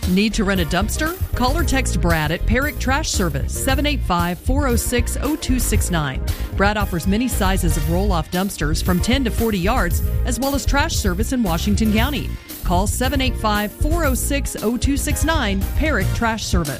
Need to rent a dumpster? Call or text Brad at Perrick Trash Service, 785-406-0269. Brad offers many sizes of roll-off dumpsters from 10 to 40 yards, as well as trash service in Washington County. Call 785-406-0269, Perrick Trash Service.